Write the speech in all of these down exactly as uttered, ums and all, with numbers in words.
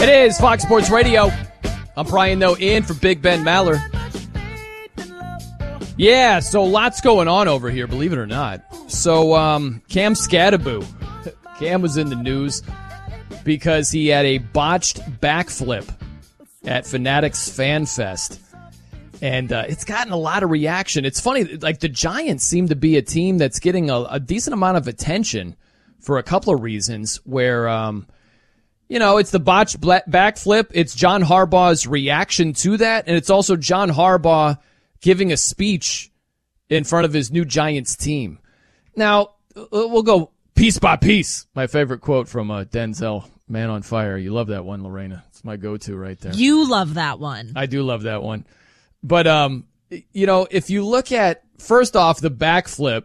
It is Fox Sports Radio. I'm Brian Noe in for Big Ben Maller. Yeah, so lots going on over here, believe it or not. So um, Cam Skattebo, Cam was in the news because he had a botched backflip at Fanatics Fan Fest. And uh, it's gotten a lot of reaction. It's funny, like the Giants seem to be a team that's getting a, a decent amount of attention for a couple of reasons where, um, you know, it's the botched backflip. It's John Harbaugh's reaction to that. And it's also John Harbaugh giving a speech in front of his new Giants team. Now, we'll go piece by piece. My favorite quote from uh, Denzel, Man on Fire. You love that one, Lorena. It's my go-to right there. You love that one. I do love that one. But, um, you know, if you look at, first off, the backflip,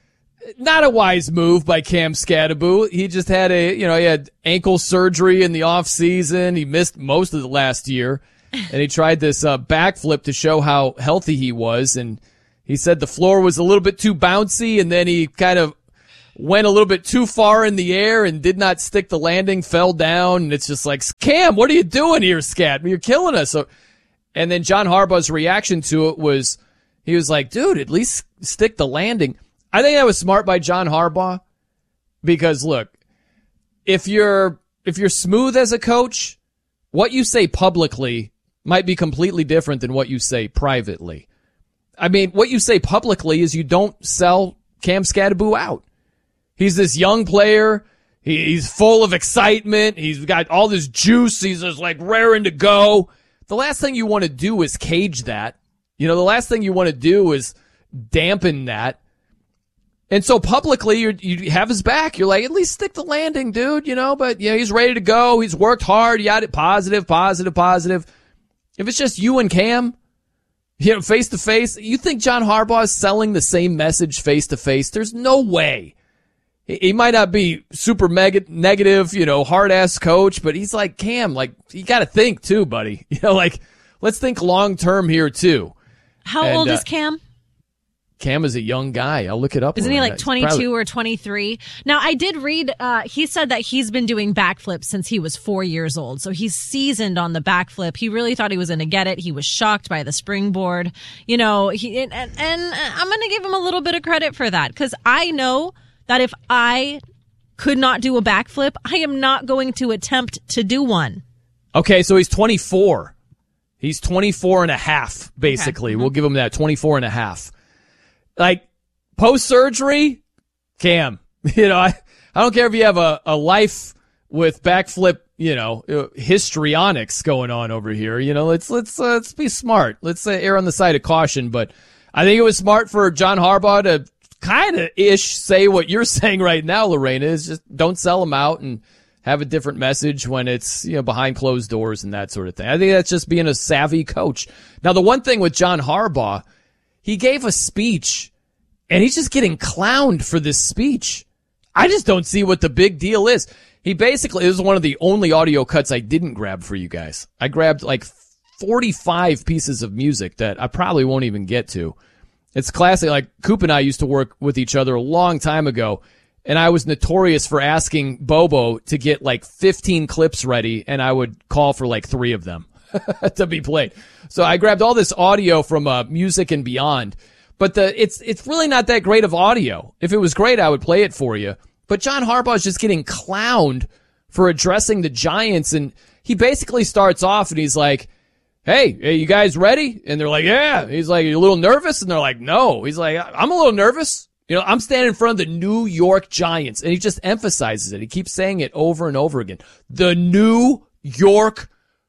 not a wise move by Cam Skattebo. He just had a, you know, he had ankle surgery in the off season. He missed most of the last year. And he tried this uh, backflip to show how healthy he was. And he said the floor was a little bit too bouncy. And then he kind of went a little bit too far in the air and did not stick the landing, fell down. And it's just like, Cam, what are you doing here, Scat? You're killing us. So, and then John Harbaugh's reaction to it was, he was like, dude, at least stick the landing. I think that was smart by John Harbaugh because, look, if you're if you're smooth as a coach, what you say publicly might be completely different than what you say privately. I mean, what you say publicly is you don't sell Cam Skattebo out. He's this young player. He, he's full of excitement. He's got all this juice. He's just like raring to go. The last thing you want to do is cage that. You know, the last thing you want to do is dampen that. And so publicly, you're, you have his back. You're like, at least stick the landing, dude, you know, but, you know, he's ready to go. He's worked hard. You got it positive, positive, positive. If it's just you and Cam, you know, face to face, you think John Harbaugh is selling the same message face to face? There's no way. He, he might not be super mega negative, you know, hard ass coach, but he's like, Cam, like, you got to think too, buddy. You know, like, let's think long term here too. How and, old uh, is Cam? Cam is a young guy. I'll look it up. Isn't he like He's twenty-two probably... or twenty-three? Now, I did read, uh, he said that he's been doing backflips since he was four years old. So he's seasoned on the backflip. He really thought he was going to get it. He was shocked by the springboard. You know, he, and, and, and I'm going to give him a little bit of credit for that because I know that if I could not do a backflip, I am not going to attempt to do one. Okay, so he's twenty-four. He's twenty-four and a half, basically. Okay. Mm-hmm. We'll give him that, twenty-four and a half. Like, post-surgery, Cam, you know, I, I don't care if you have a, a life with backflip, you know, histrionics going on over here. You know, let's, let's, uh, let's be smart. Let's uh, err on the side of caution. But I think it was smart for John Harbaugh to kind of ish say what you're saying right now, Lorena, is just don't sell them out and have a different message when it's, you know, behind closed doors and that sort of thing. I think that's just being a savvy coach. Now, the one thing with John Harbaugh, he gave a speech, and he's just getting clowned for this speech. I just don't see what the big deal is. He basically, this is one of the only audio cuts I didn't grab for you guys. I grabbed like forty-five pieces of music that I probably won't even get to. It's classic. Like, Coop and I used to work with each other a long time ago, and I was notorious for asking Bobo to get like fifteen clips ready, and I would call for like three of them to be played. So I grabbed all this audio from uh, Music and Beyond, but the it's it's really not that great of audio. If it was great, I would play it for you. But John Harbaugh is just getting clowned for addressing the Giants, and he basically starts off and he's like, hey, hey, you guys ready? And they're like, yeah. He's like, you a little nervous? And they're like, no. He's like, I'm a little nervous. You know, I'm standing in front of the New York Giants. And he just emphasizes it. He keeps saying it over and over again. The New York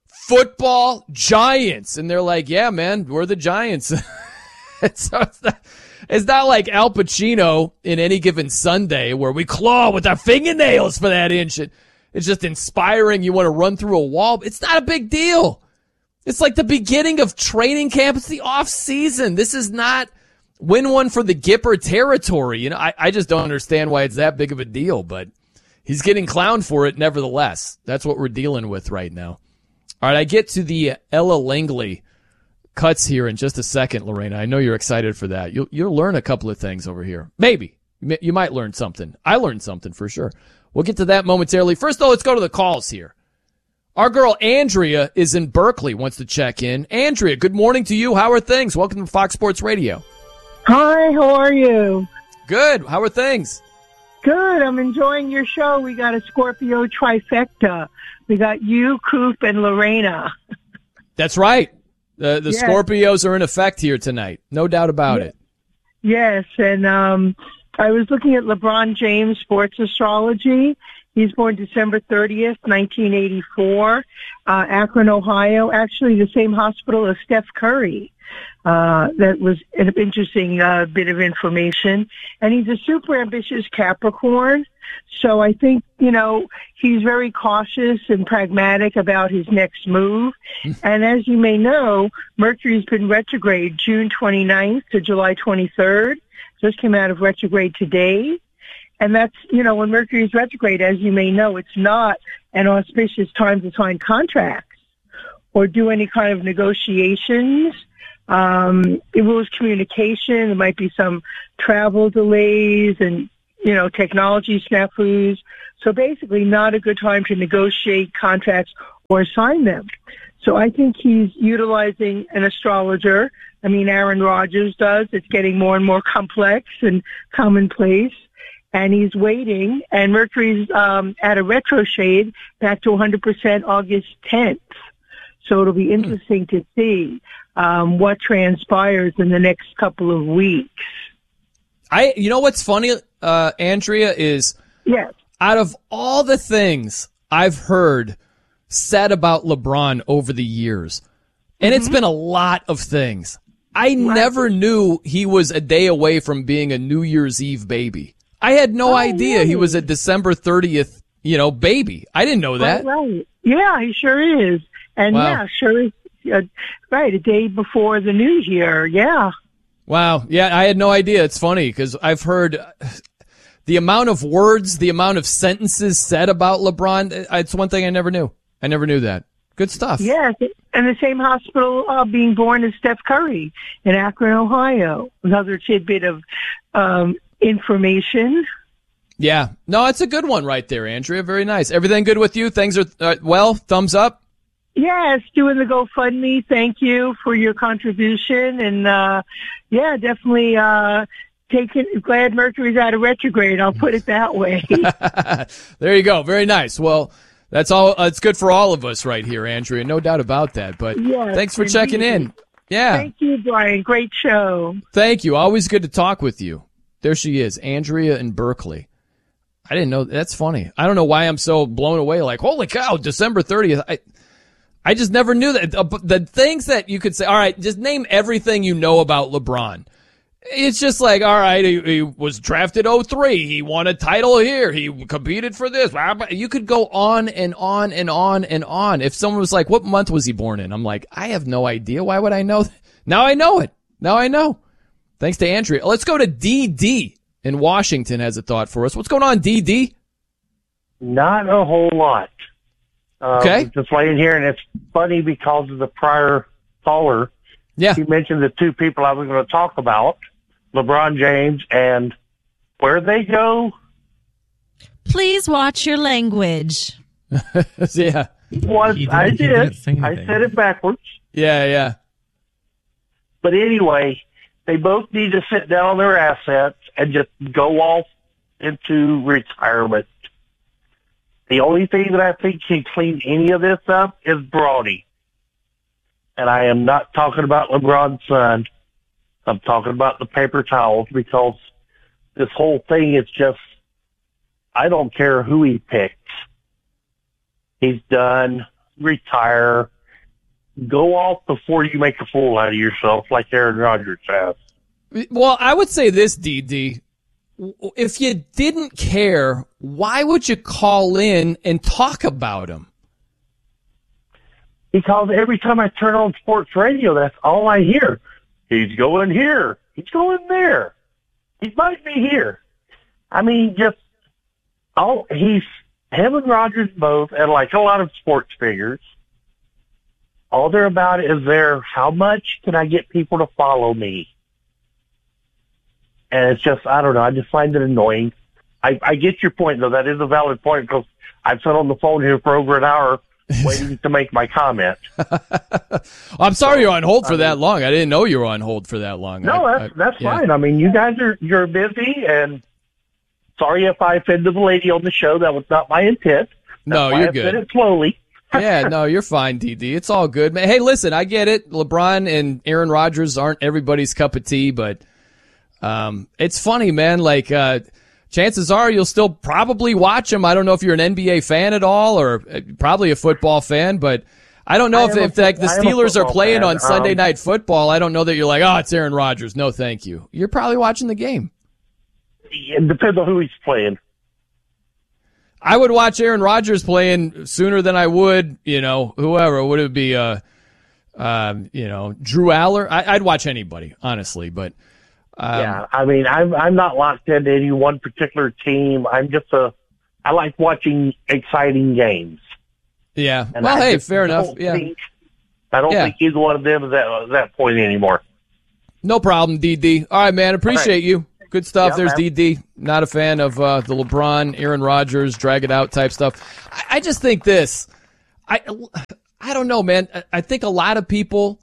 Football Giants. And they're like, yeah, man, we're the Giants. And so it's not, it's not like Al Pacino in Any Given Sunday where we claw with our fingernails for that inch. It, it's just inspiring. You want to run through a wall. It's not a big deal. It's like the beginning of training camp. It's the off season. This is not win one for the Gipper territory. You know, I, I just don't understand why it's that big of a deal, but he's getting clowned for it nevertheless. That's what we're dealing with right now. All right, I get to the Ella Langley cuts here in just a second, Lorena. I know you're excited for that. You'll, you'll learn a couple of things over here. Maybe. You might learn something. I learned something for sure. We'll get to that momentarily. First, though, let's go to the calls here. Our girl Andrea is in Berkeley, wants to check in. Andrea, good morning to you. How are things? Welcome to Fox Sports Radio. Hi, how are you? Good. How are things? Good. I'm enjoying your show. We got a Scorpio trifecta. We got you, Coop, and Lorena. That's right. The the yes. Scorpios are in effect here tonight. No doubt about yes. it. Yes, and um, I was looking at LeBron James sports astrology. He's born December thirtieth, nineteen eighty-four, uh, Akron, Ohio, actually the same hospital as Steph Curry. Uh, that was an interesting uh, bit of information. And he's a super ambitious Capricorn. So I think, you know, he's very cautious and pragmatic about his next move. And as you may know, Mercury's been retrograde June twenty-ninth to July twenty-third. Just came out of retrograde today. And that's, you know, when Mercury is retrograde, as you may know, it's not an auspicious time to sign contracts or do any kind of negotiations. Um, it rules communication. There might be some travel delays and, you know, technology snafus. So basically not a good time to negotiate contracts or sign them. So I think he's utilizing an astrologer. I mean, Aaron Rodgers does. It's getting more and more complex and commonplace. And he's waiting, and Mercury's um, at a retro shade back to one hundred percent August tenth. So it'll be interesting to see um, what transpires in the next couple of weeks. I, you know what's funny, uh, Andrea, is yes. out of all the things I've heard said about LeBron over the years, and mm-hmm. it's been a lot of things, I right. never knew he was a day away from being a New Year's Eve baby. I had no oh, idea really? he was a December thirtieth, you know, baby. I didn't know that. Right, right. Yeah, he sure is. And wow. yeah, sure is. Uh, right, a day before the New Year. Yeah. Wow. Yeah, I had no idea. It's funny because I've heard the amount of words, the amount of sentences said about LeBron. It's one thing I never knew. I never knew that. Good stuff. Yes, and the same hospital uh, being born as Steph Curry in Akron, Ohio. Another tidbit of um, information. Yeah. No, it's a good one right there, Andrea. Very nice. Everything good with you? Things are uh, well? Thumbs up? Yes, doing the GoFundMe. Thank you for your contribution. And, uh, yeah, definitely, uh, taking, glad Mercury's out of retrograde. I'll put it that way. There you go. Very nice. Well, that's all. Uh, it's good for all of us right here, Andrea. No doubt about that. But yes, thanks for indeed. checking in. Yeah. Thank you, Brian. Great show. Thank you. Always good to talk with you. There she is, Andrea in Berkeley. I didn't know. That's funny. I don't know why I'm so blown away. Like, holy cow, December thirtieth. I, I just never knew that. The things that you could say, all right, just name everything you know about LeBron. It's just like, all right, he, he was drafted oh three. He won a title here. He competed for this. You could go on and on and on and on. If someone was like, what month was he born in? I'm like, I have no idea. Why would I know that? Now I know it. Now I know. Thanks to Andrea. Let's go to D D in Washington has a thought for us. What's going on, D D? Not a whole lot. Um, okay. Just laying here, and it's funny because of the prior caller. Yeah. He mentioned the two people I was going to talk about, LeBron James, and where they go. Please watch your language. Yeah. Was, I did. I said it backwards. Yeah, yeah. But anyway, they both need to sit down on their assets and just go off into retirement. The only thing that I think can clean any of this up is Bronny. And I am not talking about LeBron's son. I'm talking about the paper towels, because this whole thing is just, I don't care who he picks. He's done. Retire. Go off before you make a fool out of yourself like Aaron Rodgers has. Well, I would say this, D D. If you didn't care, why would you call in and talk about him? Because every time I turn on sports radio, that's all I hear. He's going here. He's going there. He might be here. I mean, just, oh, he's, him and Rodgers both, and like a lot of sports figures, all they're about is their, how much can I get people to follow me? And it's just, I don't know, I just find it annoying. I, I get your point, though. That is a valid point, because I've sat on the phone here for over an hour waiting to make my comment. I'm sorry you're on hold for that long. I didn't know you were on hold for that long. No, I, that's I, that's yeah. fine. I mean, you guys are you're busy, and sorry if I offended the lady on the show. That was not my intent. That's No, why you're I good. said it slowly. Yeah, no, you're fine, D D. It's all good, man. Hey, listen, I get it. LeBron and Aaron Rodgers aren't everybody's cup of tea, but um, it's funny, man. Like, uh, chances are you'll still probably watch them. I don't know if you're an N B A fan at all, or uh, probably a football fan, but I don't know I if, a, if like the Steelers are playing fan. on Sunday um, Night Football. I don't know that you're like, oh, it's Aaron Rodgers. No, thank you. You're probably watching the game. It depends on who he's playing. I would watch Aaron Rodgers playing sooner than I would, you know, whoever. Would it be, uh, uh, you know, Drew Aller? I, I'd watch anybody, honestly. But um, yeah, I mean, I'm I'm not locked into any one particular team. I'm just a, I like watching exciting games. Yeah. And well, I hey, just fair enough. don't Yeah. think- I don't Yeah. think either one of them is at that point anymore. No problem, D D. All right, man. Appreciate right. you. Good stuff. Yeah, There's man. D D. Not a fan of uh, the LeBron, Aaron Rodgers, drag it out type stuff. I, I just think this. I I don't know, man. I, I think a lot of people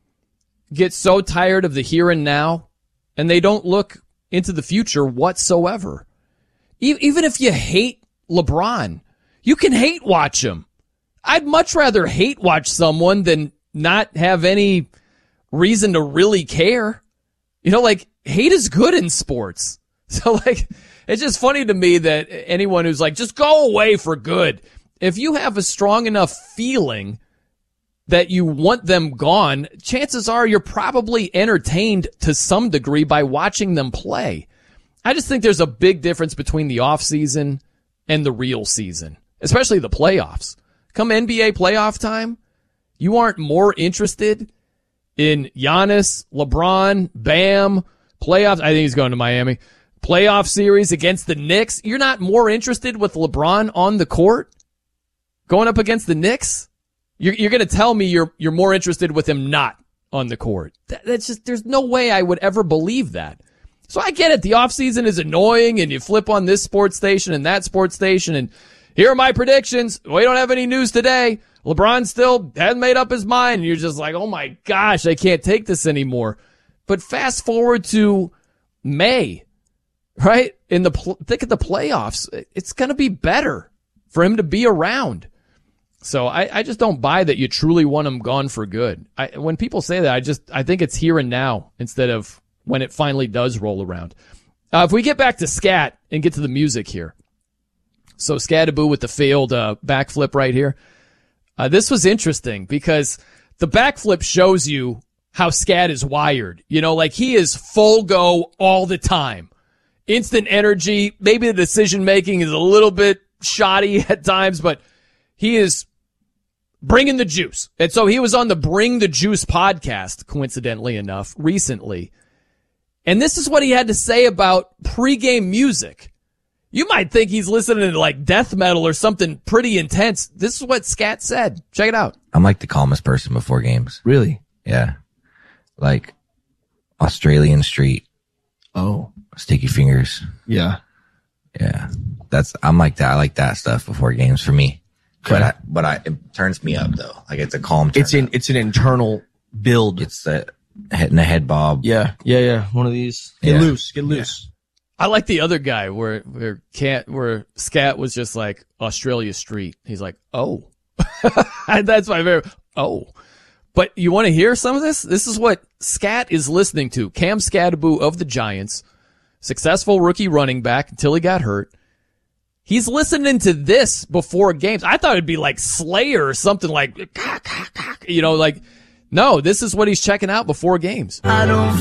get so tired of the here and now, and they don't look into the future whatsoever. E- even if you hate LeBron, you can hate watch him. I'd much rather hate watch someone than not have any reason to really care. You know, like, hate is good in sports. So, like, it's just funny to me that anyone who's like, just go away for good. If you have a strong enough feeling that you want them gone, chances are you're probably entertained to some degree by watching them play. I just think there's a big difference between the off season and the real season, especially the playoffs. Come N B A playoff time, you aren't more interested in Giannis, LeBron, Bam, playoffs. I think he's going to Miami. Playoff series against the Knicks. You're not more interested with LeBron on the court going up against the Knicks? You're, you're going to tell me you're you're more interested with him not on the court. That, that's just, there's no way I would ever believe that. So I get it. The offseason is annoying, and you flip on this sports station and that sports station, and here are my predictions. We don't have any news today. LeBron still hasn't made up his mind. And you're just like, oh my gosh, I can't take this anymore. But fast forward to May, right? In the pl- think of the playoffs, it's going to be better for him to be around. So I, I just don't buy that you truly want him gone for good. I, when people say that, I just I think it's here and now instead of when it finally does roll around. Uh, if we get back to scat and get to the music here. So Scattaboo with the failed uh, backflip right here. Uh, this was interesting because the backflip shows you how Scat is wired. You know, like he is full go all the time. Instant energy. Maybe the decision making is a little bit shoddy at times, but he is bringing the juice. And so he was on the Bring the Juice podcast, coincidentally enough, recently. And this is what he had to say about pregame music. You might think he's listening to like death metal or something pretty intense. This is what Scat said. Check it out. I'm like the calmest person before games. Really? Yeah. Like Australian Street. Oh. Sticky Fingers. Yeah. Yeah. That's, I'm like that. I like that stuff before games for me. Okay. But I, but I, it turns me up though. Like it's a calm turn It's in, up. it's an internal build. It's the hitting the head bob. yeah. Yeah. Yeah. One of these. Get Yeah. loose. Get loose. I like the other guy where where Cat where Scat was just like Australia Street. He's like, oh, that's my favorite. Oh, but you want to hear some of this? This is what Scat is listening to. Cam Scattaboo of the Giants, successful rookie running back until he got hurt. He's listening to this before games. I thought it'd be like Slayer or something like, you know, like, no, this is what he's checking out before games. I don't